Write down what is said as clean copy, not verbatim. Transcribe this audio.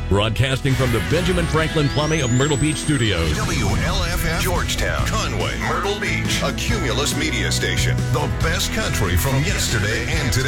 Broadcasting from the Benjamin Franklin Plumbing of Myrtle Beach Studios. WLFF, Georgetown, Conway, Myrtle Beach, a Cumulus media station. The best country from yesterday and today.